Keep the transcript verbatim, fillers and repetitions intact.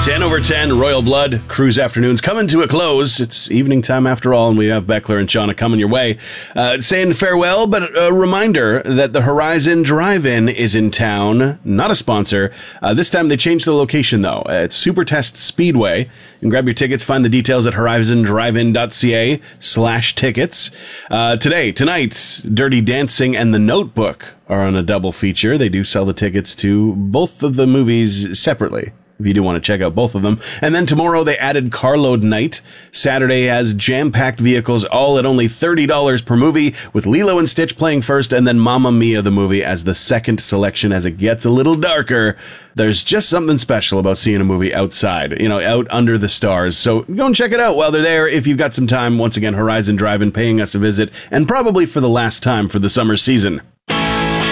ten over ten, Royal Blood, Cruise Afternoons coming to a close. It's evening time after all, and we have Beckler and Shauna coming your way. Uh, saying farewell, but a reminder that the Horizon Drive-In is in town. Not a sponsor. Uh, this time they changed the location, though. Uh, it's Supertest Speedway. And grab your tickets. Find the details at horizondrivein.ca slash tickets. Uh, today, tonight, Dirty Dancing and The Notebook are on a double feature. They do sell the tickets to both of the movies separately, if you do want to check out both of them. And then tomorrow they added Carload Night. Saturday has jam-packed vehicles, all at only thirty dollars per movie, with Lilo and Stitch playing first, and then Mamma Mia the movie as the second selection. As it gets a little darker, there's just something special about seeing a movie outside, you know, out under the stars. So go and check it out while they're there if you've got some time. Once again, Horizon Drive-In paying us a visit, and probably for the last time for the summer season.